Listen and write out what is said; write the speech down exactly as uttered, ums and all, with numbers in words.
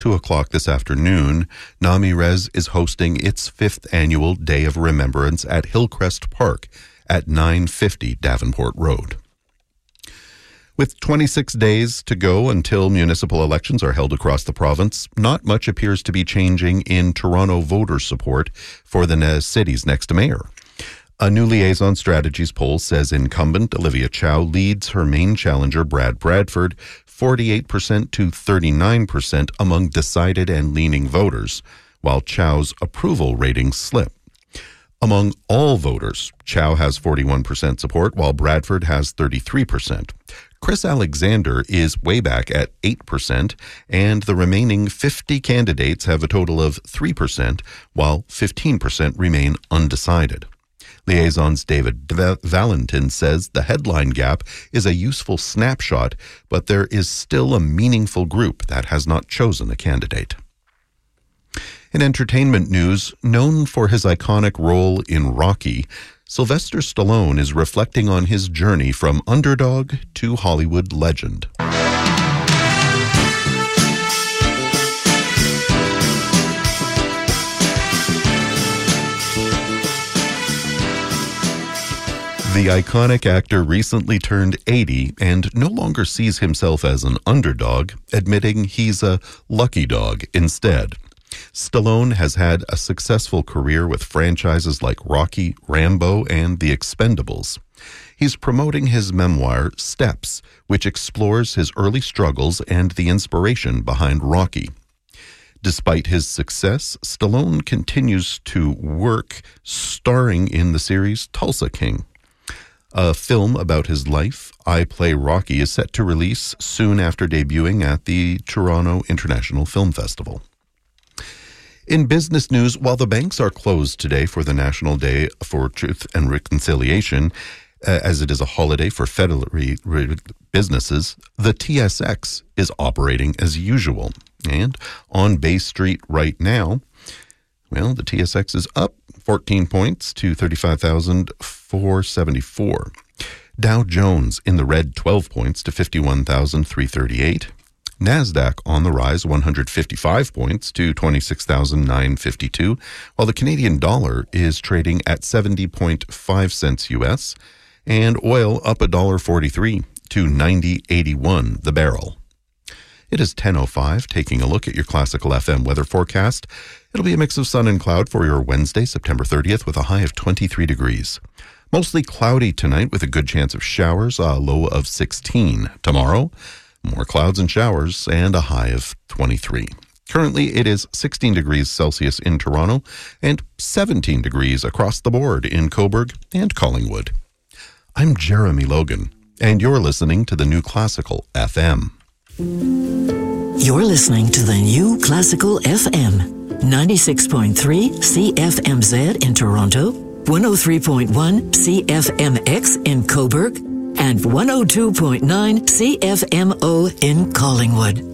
two o'clock this afternoon, Nami Res is hosting its fifth annual Day of Remembrance at Hillcrest Park at nine fifty Davenport Road. With twenty-six days to go until municipal elections are held across the province, not much appears to be changing in Toronto voter support for the city's next mayor. A new Liaison Strategies poll says incumbent Olivia Chow leads her main challenger Brad Bradford forty-eight percent to thirty-nine percent among decided and leaning voters, while Chow's approval ratings slip. Among all voters, Chow has forty-one percent support, while Bradford has thirty-three percent. Chris Alexander is way back at eight percent, and the remaining fifty candidates have a total of three percent, while fifteen percent remain undecided. Liaison's David Valentin says the headline gap is a useful snapshot, but there is still a meaningful group that has not chosen a candidate. In entertainment news, known for his iconic role in Rocky, Sylvester Stallone is reflecting on his journey from underdog to Hollywood legend. The iconic actor recently turned eighty and no longer sees himself as an underdog, admitting he's a lucky dog instead. Stallone has had a successful career with franchises like Rocky, Rambo, and The Expendables. He's promoting his memoir, Steps, which explores his early struggles and the inspiration behind Rocky. Despite his success, Stallone continues to work starring in the series Tulsa King. A film about his life, I Play Rocky, is set to release soon after debuting at the Toronto International Film Festival. In business news, while the banks are closed today for the National Day for Truth and Reconciliation, uh, as it is a holiday for federal re- re- businesses, the T S X is operating as usual. And on Bay Street right now, well, the T S X is up fourteen points to thirty-five thousand four hundred seventy-four. Dow Jones in the red twelve points to fifty-one thousand three hundred thirty-eight. NASDAQ on the rise one hundred fifty-five points to twenty-six thousand nine hundred fifty-two, while the Canadian dollar is trading at seventy point five cents U S, and oil up one dollar forty-three to ninety eighty-one the barrel. It is ten oh five, taking a look at your Classical F M weather forecast. It'll be a mix of sun and cloud for your Wednesday, September thirtieth, with a high of twenty-three degrees. Mostly cloudy tonight with a good chance of showers, a low of sixteen. Tomorrow, more clouds and showers and a high of twenty-three. Currently, it is sixteen degrees Celsius in Toronto and seventeen degrees across the board in Cobourg and Collingwood. I'm Jeremy Logan, and you're listening to the New Classical F M. You're listening to the New Classical F M, ninety-six point three C F M Z in Toronto, one oh three point one C F M X in Cobourg, and one oh two point nine C F M O in Collingwood.